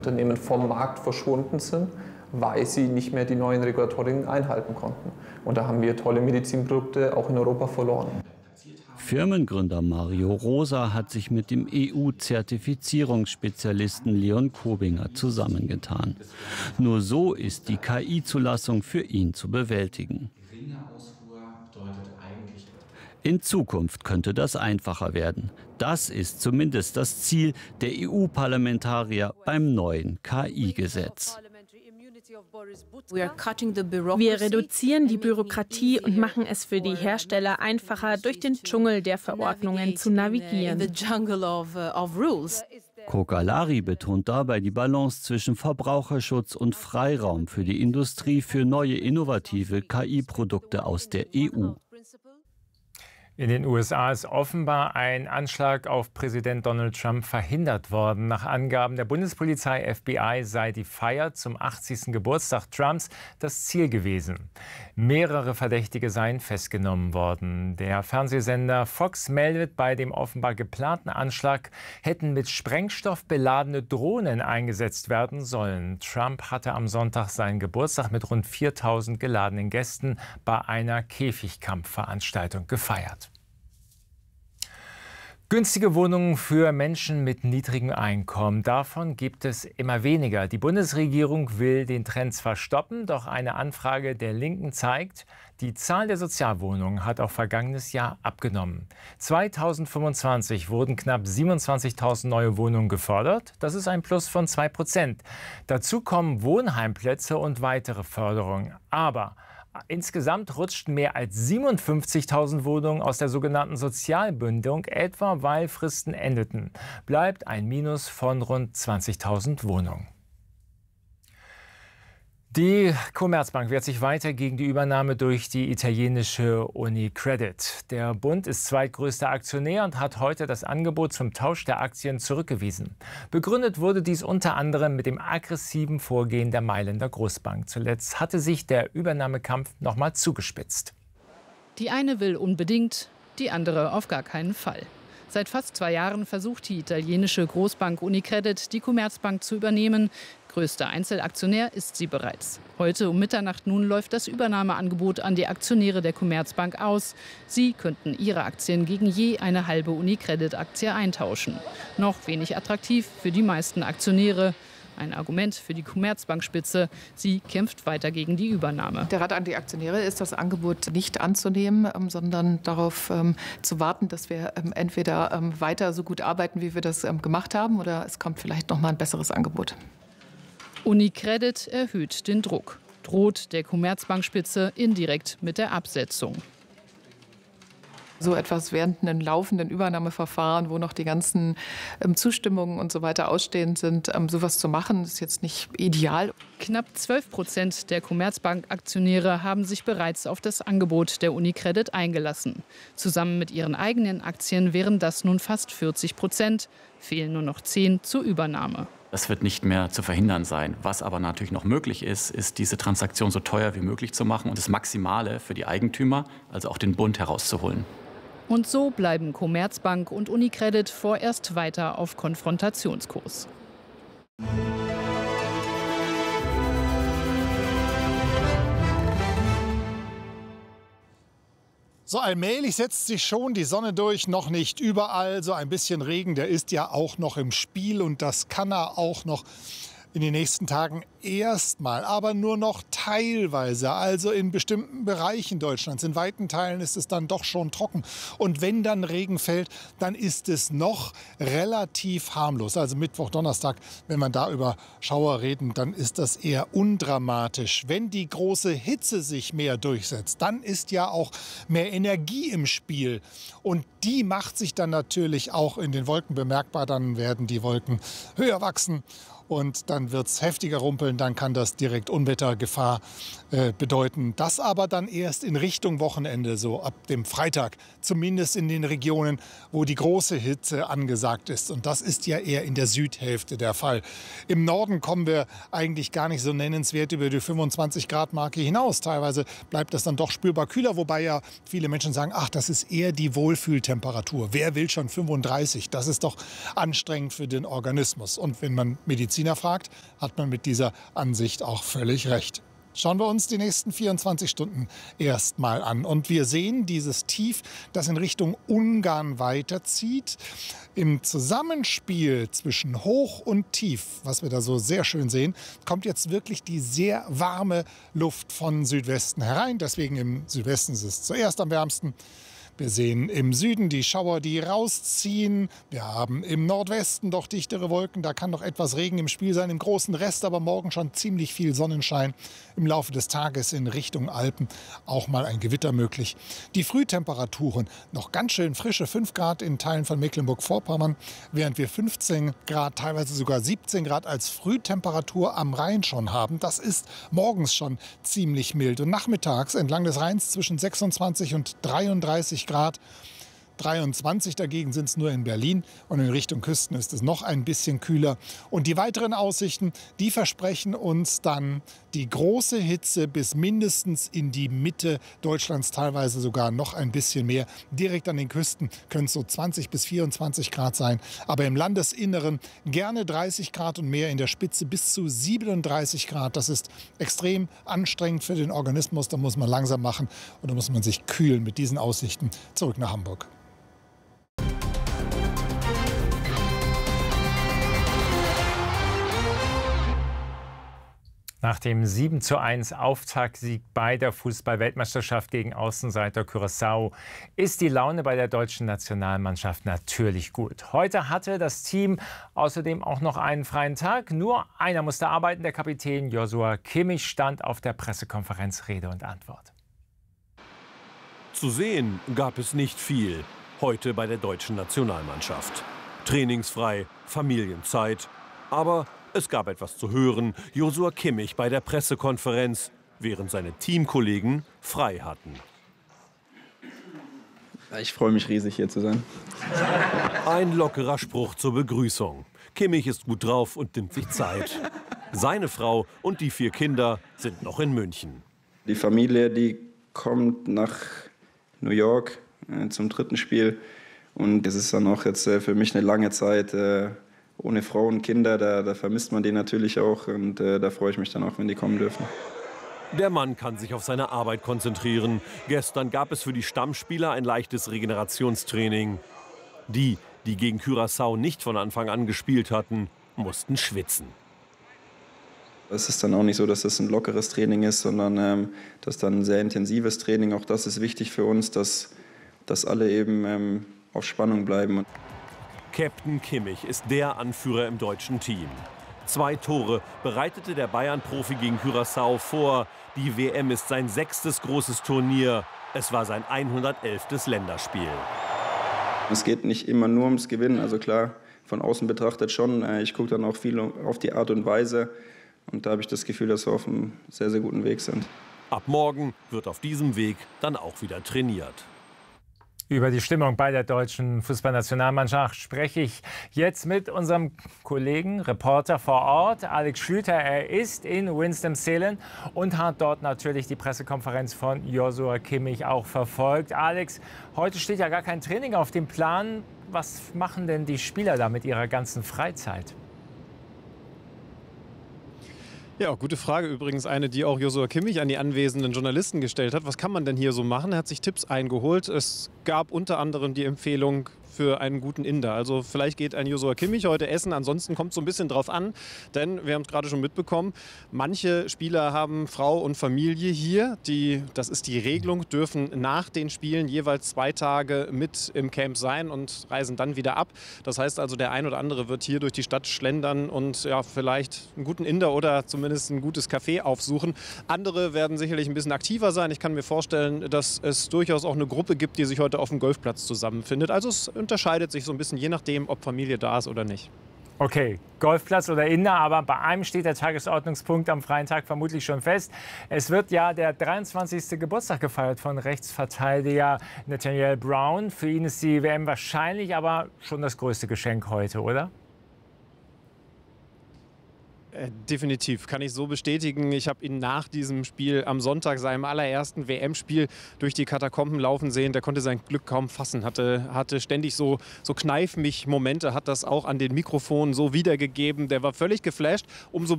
Unternehmen vom Markt verschwunden sind, weil sie nicht mehr die neuen Regulatorien einhalten konnten. Und da haben wir tolle Medizinprodukte auch in Europa verloren. Firmengründer Mario Rosa hat sich mit dem EU-Zertifizierungsspezialisten Leon Kobinger zusammengetan. Nur so ist die KI-Zulassung für ihn zu bewältigen. In Zukunft könnte das einfacher werden. Das ist zumindest das Ziel der EU-Parlamentarier beim neuen KI-Gesetz. Wir reduzieren die Bürokratie und machen es für die Hersteller einfacher, durch den Dschungel der Verordnungen zu navigieren. Kokalari betont dabei die Balance zwischen Verbraucherschutz und Freiraum für die Industrie für neue innovative KI-Produkte aus der EU. In den USA ist offenbar ein Anschlag auf Präsident Donald Trump verhindert worden. Nach Angaben der Bundespolizei FBI sei die Feier zum 80. Geburtstag Trumps das Ziel gewesen. Mehrere Verdächtige seien festgenommen worden. Der Fernsehsender Fox meldet, bei dem offenbar geplanten Anschlag hätten mit Sprengstoff beladene Drohnen eingesetzt werden sollen. Trump hatte am Sonntag seinen Geburtstag mit rund 4.000 geladenen Gästen bei einer Käfigkampfveranstaltung gefeiert. Günstige Wohnungen für Menschen mit niedrigem Einkommen. Davon gibt es immer weniger. Die Bundesregierung will den Trend zwar stoppen, doch eine Anfrage der Linken zeigt, die Zahl der Sozialwohnungen hat auch vergangenes Jahr abgenommen. 2025 wurden knapp 27.000 neue Wohnungen gefördert. Das ist ein Plus von 2%. Dazu kommen Wohnheimplätze und weitere Förderungen. Aber insgesamt rutschten mehr als 57.000 Wohnungen aus der sogenannten Sozialbündelung, etwa weil Fristen endeten. Bleibt ein Minus von rund 20.000 Wohnungen. Die Commerzbank wehrt sich weiter gegen die Übernahme durch die italienische UniCredit. Der Bund ist zweitgrößter Aktionär und hat heute das Angebot zum Tausch der Aktien zurückgewiesen. Begründet wurde dies unter anderem mit dem aggressiven Vorgehen der Mailänder Großbank. Zuletzt hatte sich der Übernahmekampf noch mal zugespitzt. Die eine will unbedingt, die andere auf gar keinen Fall. Seit fast 2 Jahren versucht die italienische Großbank UniCredit, die Commerzbank zu übernehmen. Größter Einzelaktionär ist sie bereits. Heute um Mitternacht nun läuft das Übernahmeangebot an die Aktionäre der Commerzbank aus. Sie könnten ihre Aktien gegen je eine halbe UniCredit-Aktie eintauschen. Noch wenig attraktiv für die meisten Aktionäre. Ein Argument für die Commerzbankspitze. Sie kämpft weiter gegen die Übernahme. Der Rat an die Aktionäre ist, das Angebot nicht anzunehmen, sondern darauf zu warten, dass wir entweder weiter so gut arbeiten, wie wir das gemacht haben, oder es kommt vielleicht noch mal ein besseres Angebot. UniCredit erhöht den Druck, droht der Commerzbankspitze indirekt mit der Absetzung. So etwas während einem laufenden Übernahmeverfahren, wo noch die ganzen Zustimmungen und so weiter ausstehend sind, sowas zu machen, ist jetzt nicht ideal. Knapp 12% der Commerzbank-Aktionäre haben sich bereits auf das Angebot der UniCredit eingelassen. Zusammen mit ihren eigenen Aktien wären das nun fast 40%, fehlen nur noch 10 zur Übernahme. Das wird nicht mehr zu verhindern sein. Was aber natürlich noch möglich ist, ist diese Transaktion so teuer wie möglich zu machen und das Maximale für die Eigentümer, also auch den Bund, herauszuholen. Und so bleiben Commerzbank und UniCredit vorerst weiter auf Konfrontationskurs. So allmählich setzt sich schon die Sonne durch, noch nicht überall. So ein bisschen Regen, der ist ja auch noch im Spiel und das kann er auch noch in den nächsten Tagen erstmal, aber nur noch teilweise. Also in bestimmten Bereichen Deutschlands, in weiten Teilen ist es dann doch schon trocken. Und wenn dann Regen fällt, dann ist es noch relativ harmlos. Also Mittwoch, Donnerstag, wenn man da über Schauer reden, dann ist das eher undramatisch. Wenn die große Hitze sich mehr durchsetzt, dann ist ja auch mehr Energie im Spiel. Und die macht sich dann natürlich auch in den Wolken bemerkbar. Dann werden die Wolken höher wachsen. Und dann wird es heftiger rumpeln, dann kann das direkt Unwettergefahr bedeuten. Das aber dann erst in Richtung Wochenende, so ab dem Freitag, zumindest in den Regionen, wo die große Hitze angesagt ist. Und das ist ja eher in der Südhälfte der Fall. Im Norden kommen wir eigentlich gar nicht so nennenswert über die 25-Grad-Marke hinaus. Teilweise bleibt das dann doch spürbar kühler, wobei ja viele Menschen sagen, ach, das ist eher die Wohlfühltemperatur. Wer will schon 35? Das ist doch anstrengend für den Organismus. Und wenn man Medizin Mediziner fragt, hat man mit dieser Ansicht auch völlig recht. Schauen wir uns die nächsten 24 Stunden erst mal an. Und wir sehen dieses Tief, das in Richtung Ungarn weiterzieht. Im Zusammenspiel zwischen Hoch und Tief, was wir da so sehr schön sehen, kommt jetzt wirklich die sehr warme Luft von Südwesten herein. Deswegen im Südwesten ist es zuerst am wärmsten. Wir sehen im Süden die Schauer, die rausziehen. Wir haben im Nordwesten doch dichtere Wolken. Da kann noch etwas Regen im Spiel sein. Im großen Rest aber morgen schon ziemlich viel Sonnenschein. Im Laufe des Tages in Richtung Alpen auch mal ein Gewitter möglich. Die Frühtemperaturen noch ganz schön frische 5 Grad in Teilen von Mecklenburg-Vorpommern, während wir 15 Grad, teilweise sogar 17 Grad als Frühtemperatur am Rhein schon haben. Das ist morgens schon ziemlich mild. Und nachmittags entlang des Rheins zwischen 26 und 33 Grad. 23 dagegen sind es nur in Berlin und in Richtung Küsten ist es noch ein bisschen kühler. Und die weiteren Aussichten, die versprechen uns dann die große Hitze bis mindestens in die Mitte Deutschlands, teilweise sogar noch ein bisschen mehr. Direkt an den Küsten können es so 20 bis 24 Grad sein, aber im Landesinneren gerne 30 Grad und mehr, in der Spitze bis zu 37 Grad. Das ist extrem anstrengend für den Organismus, da muss man langsam machen und da muss man sich kühlen mit diesen Aussichten. Zurück nach Hamburg. Nach dem 7:1 Auftaktsieg bei der Fußball-Weltmeisterschaft gegen Außenseiter Curaçao ist die Laune bei der deutschen Nationalmannschaft natürlich gut. Heute hatte das Team außerdem auch noch einen freien Tag. Nur einer musste arbeiten. Der Kapitän Joshua Kimmich stand auf der Pressekonferenz Rede und Antwort. Zu sehen gab es nicht viel heute bei der deutschen Nationalmannschaft. Trainingsfrei, Familienzeit, aber es gab etwas zu hören. Joshua Kimmich bei der Pressekonferenz, während seine Teamkollegen frei hatten. Ich freue mich riesig, hier zu sein. Ein lockerer Spruch zur Begrüßung. Kimmich ist gut drauf und nimmt sich Zeit. Seine Frau und die 4 Kinder sind noch in München. Die Familie, die kommt nach New York zum 3. Spiel. Und es ist dann auch jetzt für mich eine lange Zeit ohne Frau und Kinder, da vermisst man die natürlich auch und da freue ich mich dann auch, wenn die kommen dürfen. Der Mann kann sich auf seine Arbeit konzentrieren. Gestern gab es für die Stammspieler ein leichtes Regenerationstraining. Die gegen Curaçao nicht von Anfang an gespielt hatten, mussten schwitzen. Es ist dann auch nicht so, dass das ein lockeres Training ist, sondern das ist dann ein sehr intensives Training. Auch das ist wichtig für uns, dass alle eben auf Spannung bleiben. Captain Kimmich ist der Anführer im deutschen Team. 2 Tore bereitete der Bayern-Profi gegen Curaçao vor. Die WM ist sein 6. großes Turnier. Es war sein 111. Länderspiel. Es geht nicht immer nur ums Gewinnen. Also klar, von außen betrachtet schon. Ich gucke dann auch viel auf die Art und Weise. Und da habe ich das Gefühl, dass wir auf einem sehr, sehr guten Weg sind. Ab morgen wird auf diesem Weg dann auch wieder trainiert. Über die Stimmung bei der deutschen Fußballnationalmannschaft spreche ich jetzt mit unserem Kollegen, Reporter vor Ort, Alex Schlüter. Er ist in Winston-Salem und hat dort natürlich die Pressekonferenz von Joshua Kimmich auch verfolgt. Alex, heute steht ja gar kein Training auf dem Plan. Was machen denn die Spieler da mit ihrer ganzen Freizeit? Ja, gute Frage. Übrigens eine, die auch Joshua Kimmich an die anwesenden Journalisten gestellt hat. Was kann man denn hier so machen? Er hat sich Tipps eingeholt. Es gab unter anderem die Empfehlung für einen guten Inder. Also vielleicht geht ein Joshua Kimmich heute essen. Ansonsten kommt es so ein bisschen drauf an. Denn wir haben es gerade schon mitbekommen, manche Spieler haben Frau und Familie hier. Das ist die Regelung, dürfen nach den Spielen jeweils 2 Tage mit im Camp sein und reisen dann wieder ab. Das heißt also, der ein oder andere wird hier durch die Stadt schlendern und ja, vielleicht einen guten Inder oder zumindest ein gutes Café aufsuchen. Andere werden sicherlich ein bisschen aktiver sein. Ich kann mir vorstellen, dass es durchaus auch eine Gruppe gibt, die sich heute auf dem Golfplatz zusammenfindet. Also es unterscheidet sich so ein bisschen, je nachdem, ob Familie da ist oder nicht. Okay, Golfplatz oder Inder, aber bei einem steht der Tagesordnungspunkt am freien Tag vermutlich schon fest. Es wird ja der 23. Geburtstag gefeiert von Rechtsverteidiger Nathaniel Brown. Für ihn ist die WM wahrscheinlich aber schon das größte Geschenk heute, oder? Definitiv, kann ich so bestätigen. Ich habe ihn nach diesem Spiel am Sonntag, seinem allerersten WM-Spiel, durch die Katakomben laufen sehen. Der konnte sein Glück kaum fassen, hatte ständig so Kneif-mich-Momente, hat das auch an den Mikrofonen so wiedergegeben. Der war völlig geflasht. Umso